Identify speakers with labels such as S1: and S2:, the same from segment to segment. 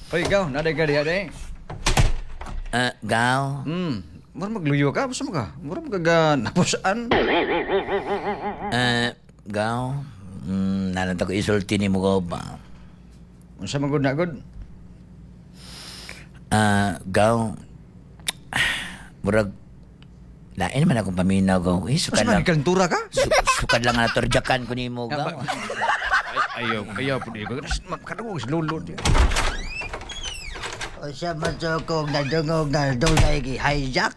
S1: Hoy, ikaw, naday ka diha, day.
S2: Gaw.
S1: Mura magluyo ka, basta mo ka. Mura magaga napusaan.
S2: Gaw. Nalanta ko isulti ni mo gaw ba?
S1: Unsa man gud na gud?
S2: Gaw. Murag, lain man akong paminaw gaw.
S1: Unsa
S2: Sukad
S1: man
S2: lang.
S1: ikaltura ka?
S2: Sukad lang na torjakan ko ni mo gaw.
S1: Ayaw po di ko. Kadungog si lolo diya.
S3: O siya man so kung nadungog na doon na hijack.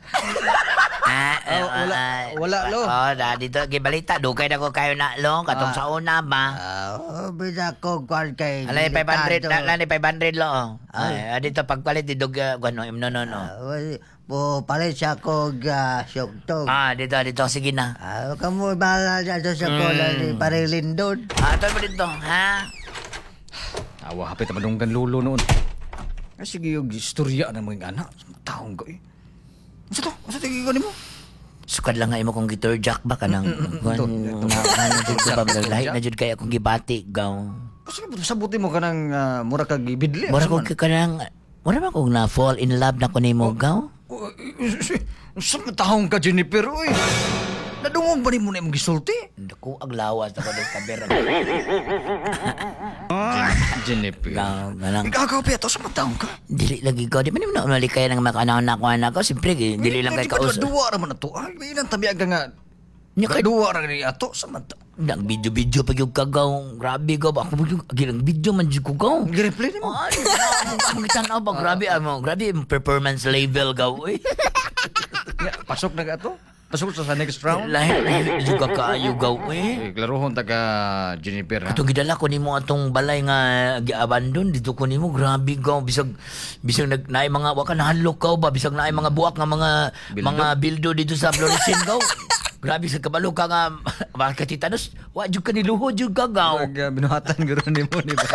S1: Wala, lo.
S2: Dito, gibalita. Dugay na ko kayo na, lo. Katong sa una ba?
S3: Bisa ko kwan kay...
S2: Alay, 500, lani 500, lo. Dito, pagpalit, didog, no.
S3: Palit siya ko syuktog.
S2: Dito, sige na.
S3: Kamu bahala siya sa kola ni Parilin doon.
S2: Ito mo dito, ha?
S1: Awa, hapit na madunggan lolo noon. Sige yung istorya ng mga anak. Taong ko eh. Masa to? Masa tigil ko ni mo?
S2: Sukad lang nga imo kong gitor jack ba ka nang jud ko ba lahi na jud kay akong gibati gaw.
S1: Kasi sabuti mo ka ng mura kag ibidli.
S2: Mura ko ka nang mura man kong na fall in love na ko nimo gaw.
S1: Sa matahong ka, Jennifer, uy. Nadungog ba ni mo na imong gisulti?
S2: Dako ag lawas ako dito kabera.
S1: Jennifer.
S2: Gaw ganang
S1: Ikaw piyato sa matahong ka.
S2: dili lagi ko di man mo malikay nang makanaw na ko anak ko simpre dili lang kay kaus.
S1: Duwa ra man ato. Ay, may ilang tabi aga nga.
S2: Nya kay
S1: Duwa ra ni ato sa mata.
S2: nang video pa gyud kagaw. Grabe gaw ba ako gilang video man jud ko gaw.
S1: Gi-replay ni mo.
S2: Ay, ang tanaw ba grabe grabe ang performance level gaw oy.
S1: Pasok na ka ato. Pasok sa next round.
S2: Lahi juga kaayo gaw eh.
S1: Klarohon taga Jennifer ha.
S2: Atong gidala ko nimo atong balay nga giabandon dito ko nimo grabe gaw bisag naay mga wa ka nahalok ka ba bisag naay mga buwak nga mga bildo dito sa Florescent gaw. Grabe sa kabalo ka nga makatitanos wa jud ka niluhod jud ka gaw.
S1: Binuhatan guro ni mo ni ba.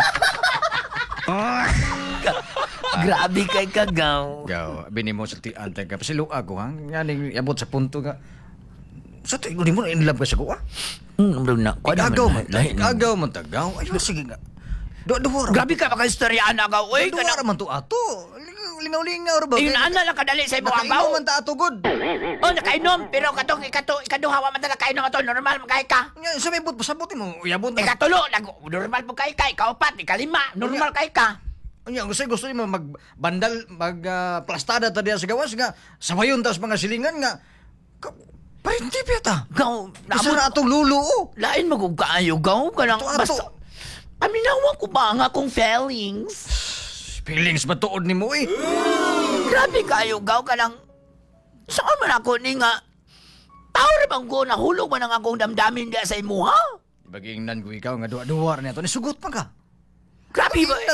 S2: Grabe kay ka gaw.
S1: Gaw, bini mo sa tiantay ka. Pasilo ako ha. Yan abot sa punto nga. Sa tingin mo na in love ka sa kuha.
S2: Na.
S1: Igagaw man. Igagaw man tagaw. Ayun, sige nga. Duwa ra.
S2: Grabe ka baka istorya ana gaw. Oy
S1: Duwa ra man to ato. Lingaw-lingaw ra ba?
S2: Ayun ana lang kadali sa imo ang
S1: Nakainom
S2: baw.
S1: man ta ato good.
S2: Oh nakainom pero ikaduha wa man ta nakainom ato normal man kay ka.
S1: Nga, sa may but pasabuti mo. Uyabot na.
S2: Ikatulo, normal po kay ka. Ikaupat, ikalima, normal kay ka.
S1: Anya, gusto mo magbandal, magplastada ta diya sa gawas nga. Sabayon tas mga silingan nga. Parintip yata.
S2: Gaw,
S1: Gusto na atong lulo.
S2: lain mo kung kaayo, gaw. Kanang,
S1: Ato.
S2: basta, aminawa ko ba ang akong feelings?
S1: Feelings matuod ni mo eh.
S2: Grabe kayo, gaw. Kanang, saan man ako ni nga, tao rin bang ko, nahulog man ang akong damdamin diya sa imuha?
S1: Baging nan ko ikaw nga duwa-duwa niya to. Nisugot pa ka.
S2: Grabe ba?